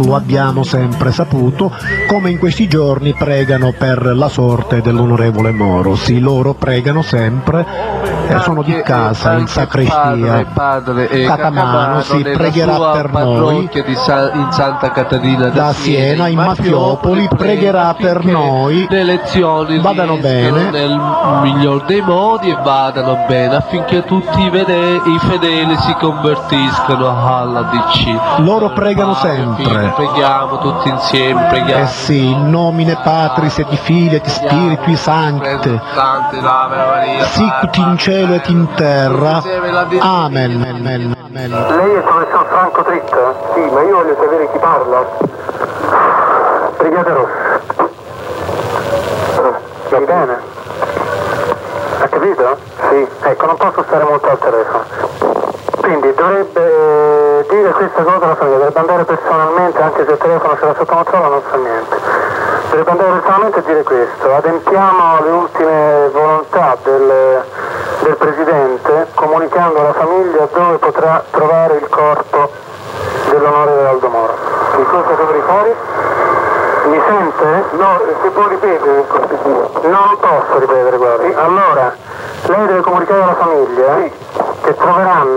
lo abbiamo sempre saputo, come in questi giorni pregano per la sorte dell'onorevole Moro. Sì, loro pregano sempre, sono di casa in sacrestia. Padre Catamano si pregherà per noi, in Santa Caterina da Siena in Maffiopoli pregherà per noi, le elezioni vadano bene nel miglior dei modi e vadano bene affinché tutti i fedeli si convertiscano alla DC. Loro pregano sempre. Preghiamo tutti insieme, preghiamo. Sì, in nomine Patris et Filii et Spiritui Sancti, sicut in cielo et in terra. Amen. Lei è il professor Franco Tritta? Sì, ma io voglio sapere chi parla. Brigata Rossa. Va bene. Ha capito? Sì. Ecco, non posso stare molto al telefono. Quindi dovrebbe dire questa cosa alla famiglia, dovrebbe andare personalmente, anche se il telefono ce l'ha sotto controllo non fa niente. Dovrebbe andare personalmente a dire questo. Adempiamo alle ultime volontà del Presidente, comunicando alla famiglia dove potrà trovare il corpo dell'onorevole Aldo Moro. Che cosa dovrei fare? Mi sente? No, se può ripetere. Non posso ripetere, guardi. Allora, lei deve comunicare alla famiglia che troveranno